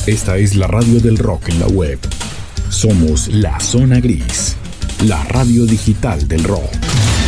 Esta es la radio del rock en la web. Somos La Zona Gris, la radio digital del rock.